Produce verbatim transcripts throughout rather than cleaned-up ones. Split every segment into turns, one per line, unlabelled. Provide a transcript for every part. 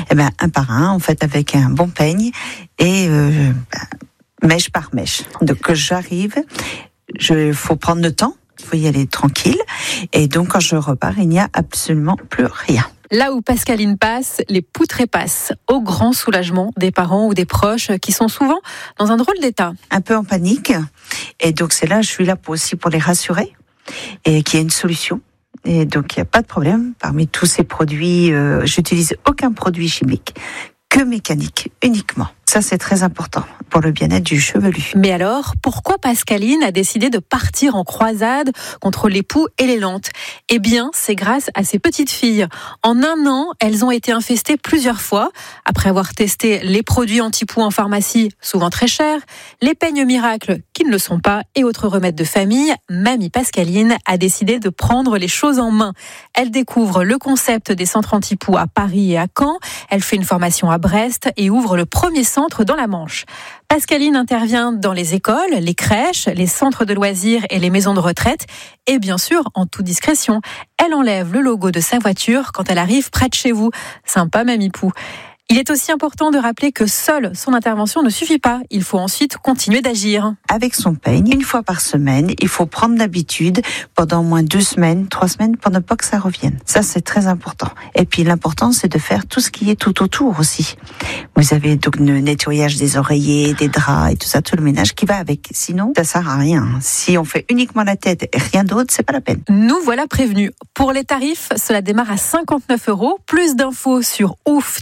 Eh ben, un par un, en fait, avec un bon peigne et euh, mèche par mèche. Donc, j'arrive, il faut prendre le temps, il faut y aller tranquille. Et donc, quand je repars, il n'y a absolument plus rien.
Là où Pascaline passe, les poux trépassent, au grand soulagement des parents ou des proches qui sont souvent dans un drôle d'état.
Un peu en panique. Et donc, c'est là, je suis là pour aussi pour les rassurer et qu'il y a une solution. Et donc, il n'y a pas de problème. Parmi tous ces produits, euh, j'utilise aucun produit chimique, que mécanique, uniquement. Ça, c'est très important pour le bien-être du chevelu.
Mais alors, pourquoi Pascaline a décidé de partir en croisade contre les poux et les lentes ? Eh bien, c'est grâce à ses petites filles. En un an, elles ont été infestées plusieurs fois. Après avoir testé les produits anti-poux en pharmacie, souvent très chers, les peignes miracles, qui ne le sont pas, et autres remèdes de famille, Mamie Pascaline a décidé de prendre les choses en main. Elle découvre le concept des centres anti-poux à Paris et à Caen. Elle fait une formation à Brest et ouvre le premier centre dans la Manche. Pascaline intervient dans les écoles, les crèches, les centres de loisirs et les maisons de retraite. Et bien sûr, en toute discrétion, elle enlève le logo de sa voiture quand elle arrive près de chez vous. Sympa, Mamie Pou. Il est aussi important de rappeler que seule son intervention ne suffit pas. Il faut ensuite continuer d'agir.
Avec son peigne, une fois par semaine, il faut prendre l'habitude pendant au moins deux semaines, trois semaines, pour ne pas que ça revienne. Ça, c'est très important. Et puis, l'important, c'est de faire tout ce qui est tout autour aussi. Vous avez donc le nettoyage des oreillers, des draps et tout ça, tout le ménage qui va avec. Sinon, ça sert à rien. Si on fait uniquement la tête et rien d'autre, c'est pas la peine.
Nous voilà prévenus. Pour les tarifs, cela démarre à cinquante-neuf euros. Plus d'infos sur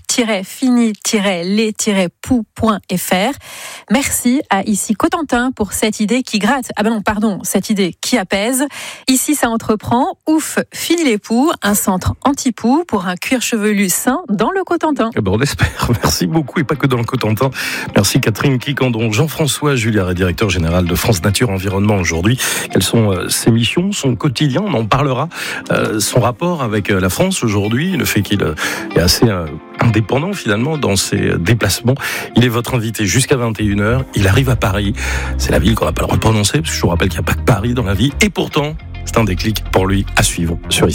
ouf-fini-les-pou point f r. Merci à Ici Cotentin pour cette idée qui gratte. Ah ben non, pardon, cette idée qui apaise. Ici, ça entreprend. Ouf, fini les poux, un centre anti-poux pour un cuir chevelu sain dans le Cotentin.
Eh ben on espère. Merci beaucoup et pas que dans le Cotentin. Merci Catherine Quicandon. Jean-François Julliard est directeur général de France Nature Environnement aujourd'hui. Quelles sont euh, ses missions, son quotidien? On en parlera. Euh, son rapport avec euh, la France aujourd'hui, le fait qu'il euh, est assez euh, indépendant finalement dans ses déplacements. Il est votre invité jusqu'à vingt et une heures. Il arrive à Paris. C'est la ville qu'on n'a pas le droit de prononcer parce que je vous rappelle qu'il n'y a pas que Paris dans la vie. Et pourtant, c'est un déclic pour lui à suivre sur Ici.